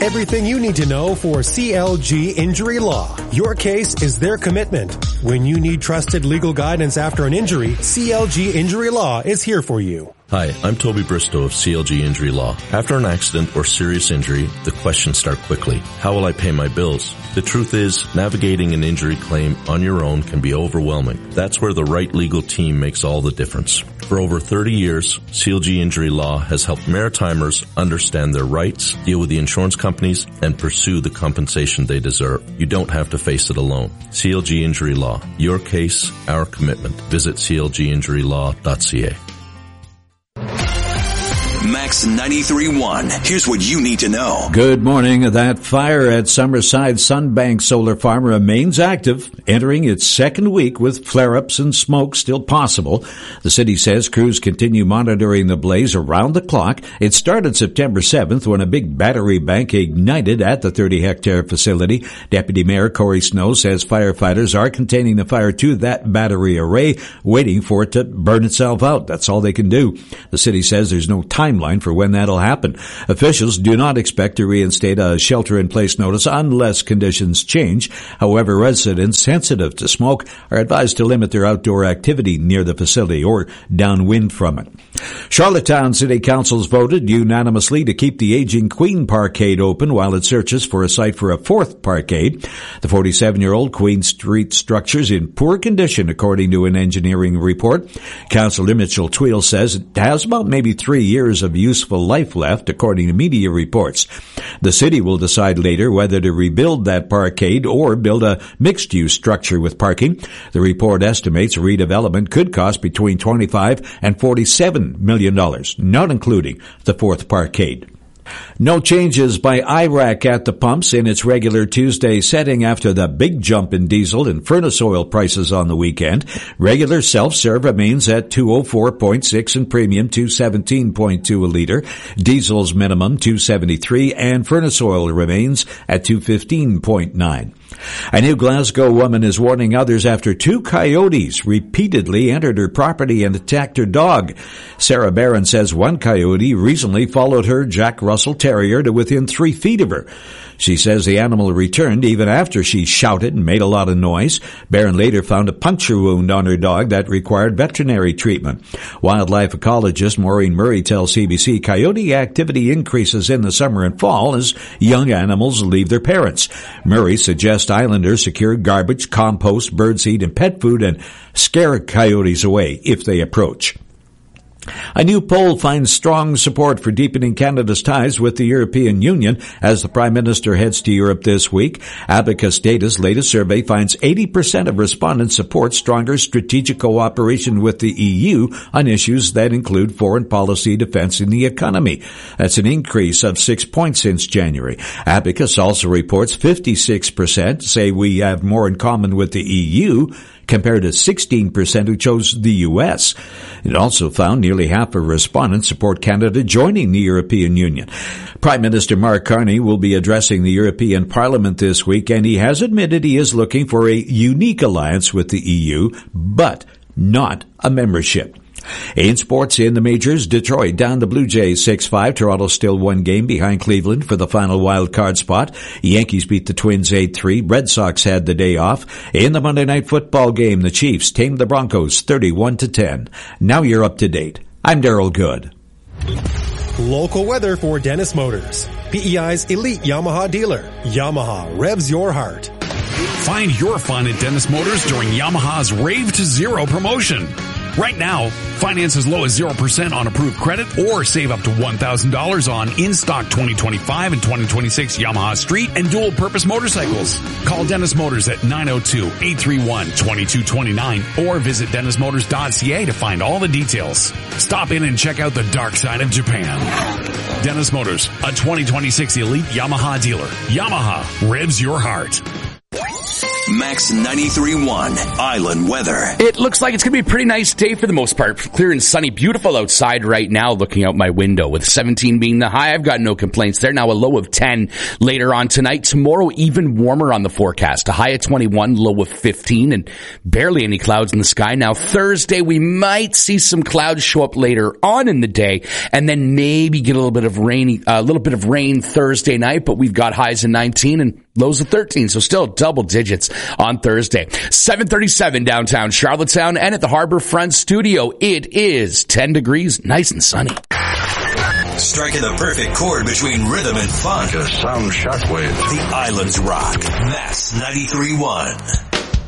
Everything you need to know for CLG Injury Law. Your case is their commitment. When you need trusted legal guidance after an injury, CLG Injury Law is here for you. Hi, I'm Toby Bristow of CLG Injury Law. After an accident or serious injury, the questions start quickly. How will I pay my bills? The truth is, navigating an injury claim on your own can be overwhelming. That's where the right legal team makes all the difference. For over 30 years, CLG Injury Law has helped Maritimers understand their rights, deal with the insurance companies, and pursue the compensation they deserve. You don't have to face it alone. CLG Injury Law. Your case, our commitment. Visit clginjurylaw.ca. Max 93.1. Here's what you need to know. Good morning. That fire at Summerside Sunbank Solar Farm remains active, entering its second week with flare-ups and smoke still possible. The city says crews continue monitoring the blaze around the clock. It started September 7th when a big battery bank ignited at the 30-hectare facility. Deputy Mayor Corey Snow says firefighters are containing the fire to that battery array, waiting for it to burn itself out. That's all they can do. The city says there's no timeline for when that'll happen. Officials do not expect to reinstate a shelter-in-place notice unless conditions change. However, residents sensitive to smoke are advised to limit their outdoor activity near the facility or downwind from it. Charlottetown City Council's voted unanimously to keep the aging Queen Parkade open while it searches for a site for a fourth parkade. The 47-year-old Queen Street structure's in poor condition, according to an engineering report. Councillor Mitchell Tweel says it has about maybe 3 years of useful life left, according to media reports. The city will decide later whether to rebuild that parkade or build a mixed-use structure with parking. The report estimates redevelopment could cost between $25 and $47 million, not including the fourth parkade. No changes by IRAC at the pumps in its regular Tuesday setting after the big jump in diesel and furnace oil prices on the weekend. Regular self-serve remains at $204.6 and premium $217.2 a liter. Diesel's minimum $273 and furnace oil remains at $215.9. A New Glasgow woman is warning others after 2 coyotes repeatedly entered her property and attacked her dog. Sarah Barron says one coyote recently followed her Jack Russell Terrier to within 3 feet of her. She says the animal returned even after she shouted and made a lot of noise. Barron later found a puncture wound on her dog that required veterinary treatment. Wildlife ecologist Maureen Murray tells CBC coyote activity increases in the summer and fall as young animals leave their parents. Murray suggests islanders secure garbage, compost, birdseed, and pet food and scare coyotes away if they approach. A new poll finds strong support for deepening Canada's ties with the European Union as the Prime Minister heads to Europe this week. Abacus Data's latest survey finds 80% of respondents support stronger strategic cooperation with the EU on issues that include foreign policy, defense, and the economy. That's an increase of 6 points since January. Abacus also reports 56% say we have more in common with the EU, compared to 16% who chose the U.S. It also found nearly half of respondents support Canada joining the European Union. Prime Minister Mark Carney will be addressing the European Parliament this week, and he has admitted he is looking for a unique alliance with the EU, but not a membership. In sports in the majors, Detroit down the Blue Jays 6-5. Toronto still 1 game behind Cleveland for the final wild card spot. Yankees beat the Twins 8-3. Red Sox had the day off. In the Monday Night Football game, the Chiefs tamed the Broncos 31-10. Now you're up to date. I'm Darryl Good. Local weather for Dennis Motors. PEI's elite Yamaha dealer. Yamaha revs your heart. Find your fun at Dennis Motors during Yamaha's Rave to Zero promotion. Right now, finance as low as 0% on approved credit or save up to $1,000 on in-stock 2025 and 2026 Yamaha Street and dual-purpose motorcycles. Call Dennis Motors at 902-831-2229 or visit dennismotors.ca to find all the details. Stop in and check out the dark side of Japan. Dennis Motors, a 2026 elite Yamaha dealer. Yamaha revs your heart. Max 93.1 Island Weather. It looks like it's going to be a pretty nice day for the most part. Clear and sunny, beautiful outside right now, looking out my window with 17 being the high. I've got no complaints there. Now a low of 10 later on tonight. Tomorrow even warmer on the forecast. A high of 21, low of 15, and barely any clouds in the sky. Now Thursday we might see some clouds show up later on in the day, and then maybe get a little bit of rain Thursday night, but we've got highs of 19 and lows of 13, so still double digits on Thursday. 7:37 downtown Charlottetown, and at the Harborfront Studio, it is 10 degrees, nice and sunny. Striking the perfect chord between rhythm and funk. Just sound shockwave. The Islands rock. Max 93.1.